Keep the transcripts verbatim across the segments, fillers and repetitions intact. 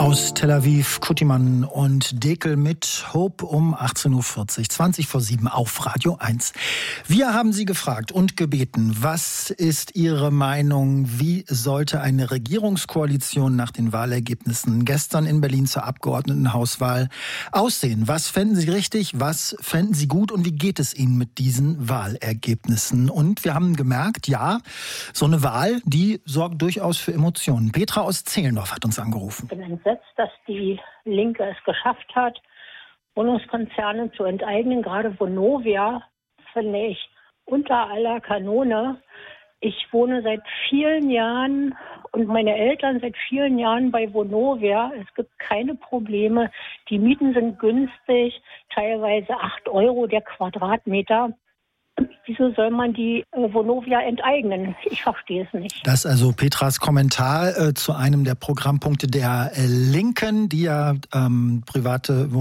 Aus Tel Aviv, Kuttimann und Dekel mit Hope um achtzehn Uhr vierzig, zwanzig vor sieben auf Radio eins. Wir haben Sie gefragt und gebeten, was ist Ihre Meinung? Wie sollte eine Regierungskoalition nach den Wahlergebnissen gestern in Berlin zur Abgeordnetenhauswahl aussehen? Was fänden Sie richtig? Was fänden Sie gut? Und wie geht es Ihnen mit diesen Wahlergebnissen? Und wir haben gemerkt, ja, so eine Wahl, die sorgt durchaus für Emotionen. Petra aus Zehlendorf hat uns angerufen. Ich bin entsetzt, dass die Linke es geschafft hat, Wohnungskonzerne zu enteignen. Gerade Vonovia finde ich unter aller Kanone. Ich wohne seit vielen Jahren und meine Eltern seit vielen Jahren bei Vonovia. Es gibt keine Probleme. Die Mieten sind günstig, teilweise acht Euro der Quadratmeter. Wieso soll man die äh, Vonovia enteignen? Ich verstehe es nicht. Das ist also Petras Kommentar äh, zu einem der Programmpunkte der äh, Linken, die ja ähm, private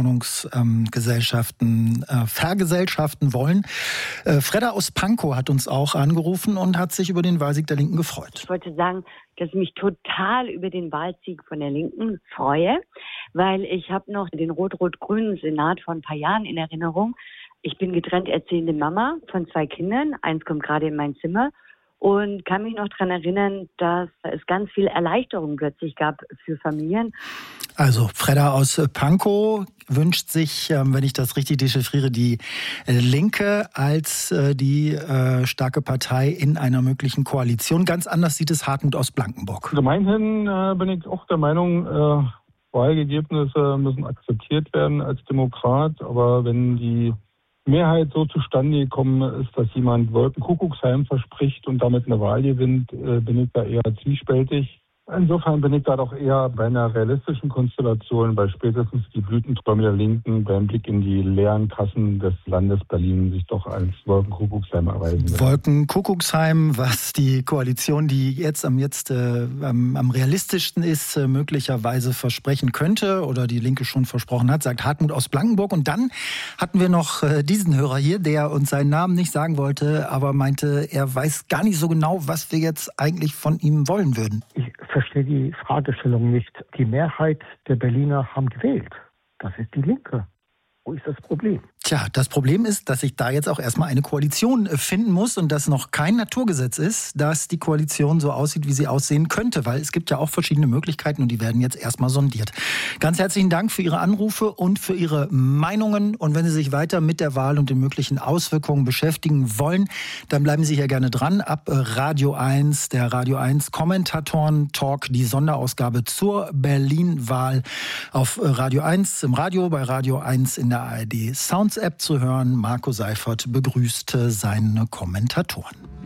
Wohnungsgesellschaften ähm, äh, vergesellschaften wollen. Äh, Fredda aus Pankow hat uns auch angerufen und hat sich über den Wahlsieg der Linken gefreut. Ich wollte sagen, dass ich mich total über den Wahlsieg von der Linken freue, weil ich habe noch den rot-rot-grünen Senat von ein paar Jahren in Erinnerung. Ich bin getrennt erziehende Mama von zwei Kindern. Eins kommt gerade in mein Zimmer und kann mich noch daran erinnern, dass es ganz viel Erleichterung plötzlich gab für Familien. Also Fredda aus Pankow wünscht sich, wenn ich das richtig dechiffriere, die Linke als die starke Partei in einer möglichen Koalition. Ganz anders sieht es Hartmut aus Blankenburg. Gemeinhin äh, bin ich auch der Meinung, äh, Wahlergebnisse müssen akzeptiert werden als Demokrat. Aber wenn die Mehrheit so zustande gekommen ist, dass jemand Wolkenkuckucksheim verspricht und damit eine Wahl gewinnt, bin ich da eher zwiespältig. Insofern bin ich da doch eher bei einer realistischen Konstellation, weil spätestens die Blütenträume der Linken beim Blick in die leeren Kassen des Landes Berlin sich doch als Wolkenkuckucksheim erweisen werden. Wolkenkuckucksheim, was die Koalition, die jetzt am jetzt äh, am, am realistischsten ist, äh, möglicherweise versprechen könnte oder die Linke schon versprochen hat, sagt Hartmut aus Blankenburg. Und dann hatten wir noch äh, diesen Hörer hier, der uns seinen Namen nicht sagen wollte, aber meinte, er weiß gar nicht so genau, was wir jetzt eigentlich von ihm wollen würden. Ich verstehe die Fragestellung nicht. Die Mehrheit der Berliner haben gewählt. Das ist die Linke. Wo ist das Problem? Tja, das Problem ist, dass sich da jetzt auch erstmal eine Koalition finden muss und das noch kein Naturgesetz ist, dass die Koalition so aussieht, wie sie aussehen könnte, weil es gibt ja auch verschiedene Möglichkeiten und die werden jetzt erstmal sondiert. Ganz herzlichen Dank für Ihre Anrufe und für Ihre Meinungen und wenn Sie sich weiter mit der Wahl und den möglichen Auswirkungen beschäftigen wollen, dann bleiben Sie hier gerne dran. Ab Radio eins, der Radio eins Kommentatoren-Talk, die Sonderausgabe zur Berlin-Wahl auf Radio eins im Radio, bei Radio eins in der A R D Sounds App zu hören. Marco Seifert begrüßte seine Kommentatoren.